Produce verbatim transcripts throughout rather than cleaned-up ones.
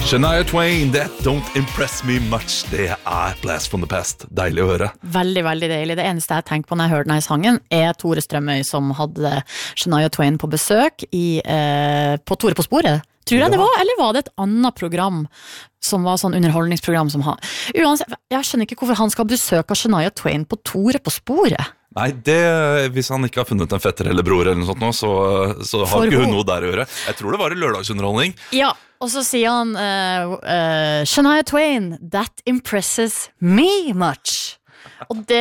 Shania Twain, that don't impress me much. Det er Blast from the Past. Deilig å høre. Veldig, veldig deilig. Det eneste jeg tenker på når jeg hører denne sangen, er Tore Strømøy som hadde Shania Twain på besøk i, eh, på Tore på sporet. Tror jeg det var, eller var det et annet program som var sånn underholdningsprogram som han... Uansett, jeg skjønner ikke hvorfor han skal besøke Shania Twain på Tore på sporet. Nei, det, hvis han ikke har funnet en fetter eller bror eller noe sånt nå, så, så har For ikke hun hun. noe der å gjøre. Jeg tror det var en lørdagsunderholdning. Ja, og så sier han uh, uh, Shania Twain, that impresses me much. Og det...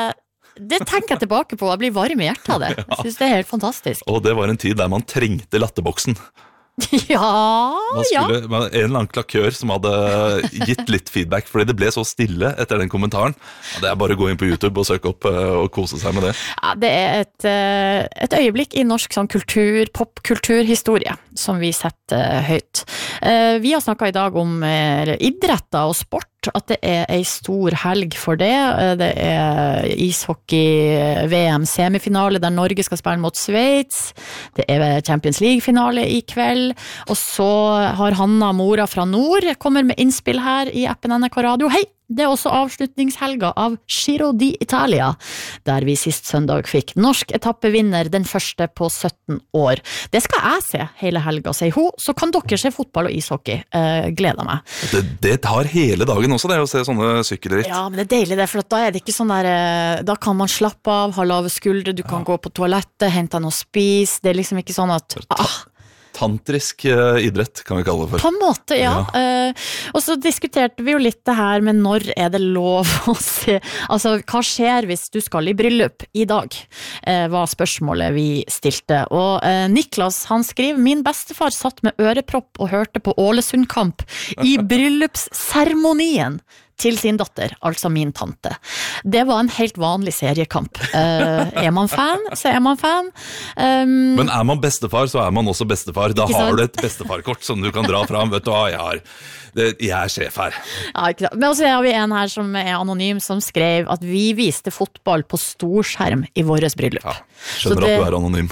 Det tenker jeg tilbake på, jeg blir varm i hjertet av det. Jeg synes det er helt fantastisk. Og det var en tid der man trengte latterboksen. Ja, Man skulle, ja. man, en eller annen klakør som hadde gitt litt feedback, fordi det ble så stille etter den kommentaren. Ja, det er bare å gå inn på YouTube og søke opp uh, og kose seg med det. Ja, det er et, uh, et øyeblikk i norsk sånn kultur, popkulturhistorie som vi setter uh, høyt. Uh, vi har snakket i dag om uh, idretter og sport, at det er en stor helg for det. Uh, det er ishockey-V M-semifinale der Norge skal spille mot Sveits. Det er Champions League-finale i kveld. Og så har Hanna, mora fra nord, kommer med innspill her i appen N R K Radio. Hei! Det er også avslutningshelga av Giro d'Italia, der vi sist søndag fikk norsk etappevinner, den første på sytten år. Det skal jeg se hele helga, sier hun, så kan dere se fotball og ishockey. Eh, gleder meg. Det, det tar hele dagen også, det å se sånne sykkelritt. Ja, men det er deilig det, for da er det ikke sånn der, da kan man slappe av, ha lave skuldre, du kan ja. gå på toalettet, hente noe spis, det er liksom ikke sånn at... Ah, tantrisk uh, idrett, kan vi kalle det for. På en måte, ja. ja. Uh, og så diskuterte vi jo litt det her med når er det lov å se, altså hva skjer hvis du skal i bryllup i dag, uh, var spørsmålet vi stilte. Og uh, Niklas, han skriver, min bestefar satt med ørepropp og hørte på Ålesundkamp i bryllupsseremonien til sin datter, altså min tante. Det var en helt vanlig seriekamp. Uh, er man fan, så er man fan. Um, Men er man bestefar, så er man også bestefar. Da har du et bestefarkort som du kan dra fram. Vet du hva, jeg har... Det, jeg er sjef her. Ja, ikke sant. Men også har vi en her som er anonym, som skrev at vi viste fotball på storskjerm i våres bryllup. Ja, skjønner det... at du er anonym.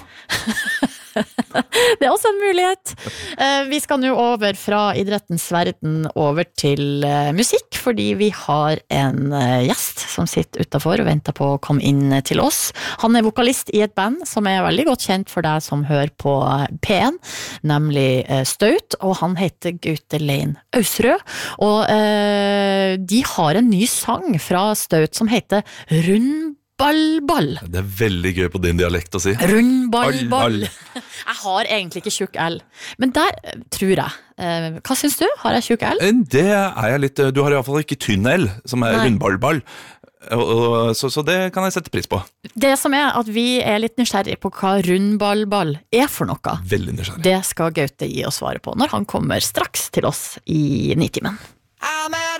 Det er også en mulighet. Vi skal nå over fra idrettens verden over til musikk, fordi vi har en gjest som sitter utenfor og venter på å komme inn til oss. Han er vokalist i et band som er veldig godt kjent for deg som hører på P en, nemlig Staut, og han heter Gaute Lein Ausrød, og eh, de har en ny sang fra Staut som heter Rund Ball-ball. Det er veldig gøy på din dialekt å si. Rundball-ball. Jeg har egentlig ikke tjukk L, men der tror jeg. Hva synes du? Har jeg tjukk L? Det er jeg litt, du har i hvert fall ikke tynn L, som er rundball-ball. Så, så det kan jeg sette pris på. Det som er at vi er litt nysgjerrig på hva rundball-ball er for noe. Veldig nysgjerrig. Det skal Gaute gi oss svare på når han kommer straks til oss i Nitimen.